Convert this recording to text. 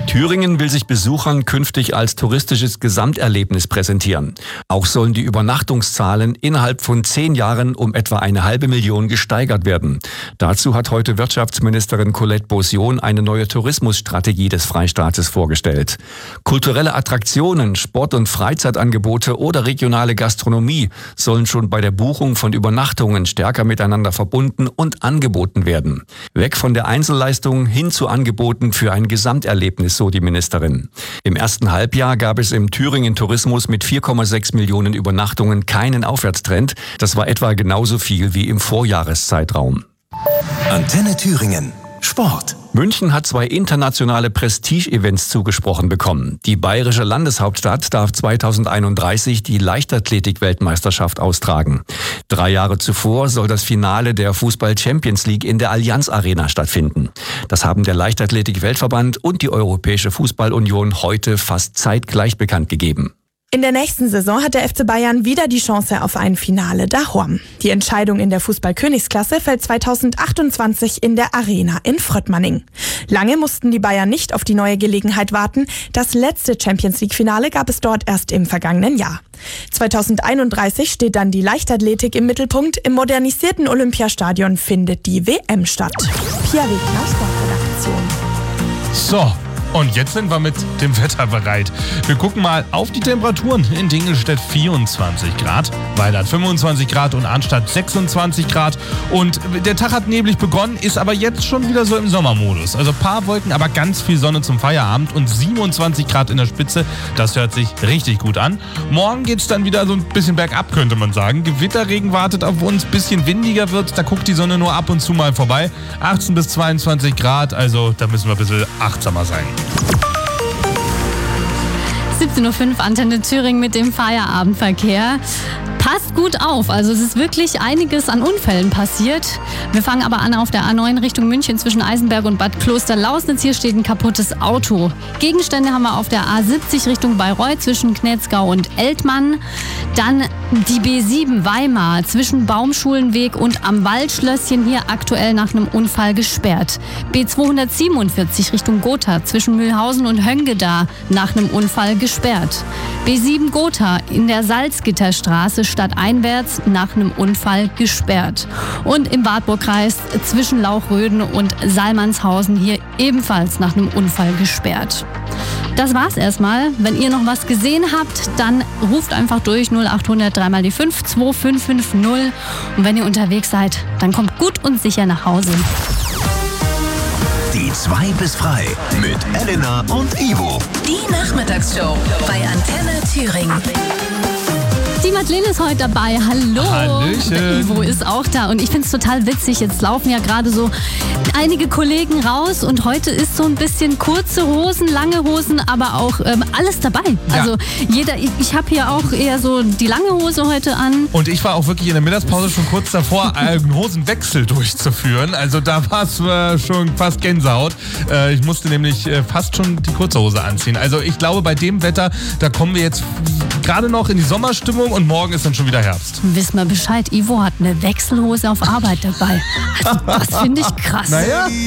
Thüringen will sich Besuchern künftig als touristisches Gesamterlebnis präsentieren. Auch sollen die Übernachtungszahlen innerhalb von 10 Jahren um etwa 500.000 gesteigert werden. Dazu hat heute Wirtschaftsministerin Colette Beausion eine neue Tourismusstrategie des Freistaates vorgestellt. Kulturelle Attraktionen, Sport- und Freizeitangebote oder regionale Gastronomie sollen schon bei der Buchung von Übernachtungen stärker miteinander verbunden und angeboten werden. Weg von der Einzelleistung hin zu Angeboten für ein Gesamterlebnis, so die Ministerin. Im ersten Halbjahr gab es im Thüringen Tourismus mit 4,6 Millionen Übernachtungen keinen Aufwärtstrend. Das war etwa genauso viel wie im Vorjahreszeitraum. Antenne Thüringen. Sport. München hat 2 internationale Prestige-Events zugesprochen bekommen. Die bayerische Landeshauptstadt darf 2031 die Leichtathletik-Weltmeisterschaft austragen. 3 Jahre zuvor soll das Finale der Fußball-Champions League in der Allianz Arena stattfinden. Das haben der Leichtathletik-Weltverband und die Europäische Fußball-Union heute fast zeitgleich bekannt gegeben. In der nächsten Saison hat der FC Bayern wieder die Chance auf ein Finale daheim. Die Entscheidung in der Fußball-Königsklasse fällt 2028 in der Arena in Fröttmanning. Lange mussten die Bayern nicht auf die neue Gelegenheit warten. Das letzte Champions-League-Finale gab es dort erst im vergangenen Jahr. 2031 steht dann die Leichtathletik im Mittelpunkt. Im modernisierten Olympiastadion findet die WM statt. Pia Wegner, Sportredaktion. So. Und jetzt sind wir mit dem Wetter bereit. Wir gucken mal auf die Temperaturen. In Dingelstedt 24 Grad, Weilert 25 Grad und Arnstadt 26 Grad. Und der Tag hat neblig begonnen, ist aber jetzt schon wieder so im Sommermodus. Also ein paar Wolken, aber ganz viel Sonne zum Feierabend und 27 Grad in der Spitze. Das hört sich richtig gut an. Morgen geht's dann wieder so ein bisschen bergab, könnte man sagen. Gewitterregen wartet auf uns, bisschen windiger wird. Da guckt die Sonne nur ab und zu mal vorbei. 18 bis 22 Grad, also da müssen wir ein bisschen achtsamer sein. 17.05 Uhr, Antenne Thüringen mit dem Feierabendverkehr. Passt gut auf, also es ist wirklich einiges an Unfällen passiert. Wir fangen aber an auf der A9 Richtung München zwischen Eisenberg und Bad Klosterlausnitz. Hier steht ein kaputtes Auto. Gegenstände haben wir auf der A70 Richtung Bayreuth zwischen Knetzgau und Eltmann. Dann die B7 Weimar zwischen Baumschulenweg und am Waldschlösschen, hier aktuell nach einem Unfall gesperrt. B247 Richtung Gotha zwischen Mühlhausen und Höngeda nach einem Unfall gesperrt. B7 Gotha in der Salzgitterstraße stadteinwärts nach einem Unfall gesperrt. Und im Wartburgkreis zwischen Lauchröden und Salmannshausen hier ebenfalls nach einem Unfall gesperrt. Das war's erstmal. Wenn ihr noch was gesehen habt, dann ruft einfach durch 0800 3 mal die 5 2550. Und wenn ihr unterwegs seid, dann kommt gut und sicher nach Hause. Die 2 bis frei mit Elena und Ivo. Die Nachmittagsshow bei Antenne Thüringen. Die Madeleine ist heute dabei. Hallo. Hallöchen. Der Ivo ist auch da. Und ich finde es total witzig. Jetzt laufen ja gerade so einige Kollegen raus. Und heute ist so ein bisschen kurze Hosen, lange Hosen, aber auch alles dabei. Ja. Also ich habe hier auch eher so die lange Hose heute an. Und ich war auch wirklich in der Mittagspause schon kurz davor, einen Hosenwechsel durchzuführen. Also da war es schon fast Gänsehaut. Ich musste nämlich fast schon die kurze Hose anziehen. Also ich glaube, bei dem Wetter, da kommen wir jetzt gerade noch in die Sommerstimmung und morgen ist dann schon wieder Herbst. Wisst mal Bescheid, Ivo hat eine Wechselhose auf Arbeit dabei. Also, das finde ich krass. Naja.